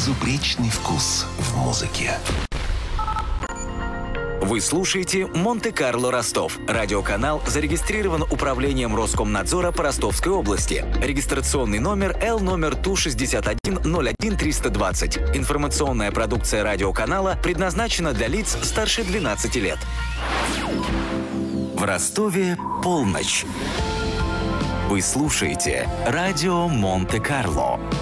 Безупречный вкус в музыке. Вы слушаете «Монте-Карло Ростов». Радиоканал зарегистрирован Управлением Роскомнадзора по Ростовской области. Регистрационный номер Л номер ТУ-61-01-320. Информационная продукция радиоканала предназначена для лиц старше 12 лет. В Ростове полночь. Вы слушаете радио «Монте-Карло».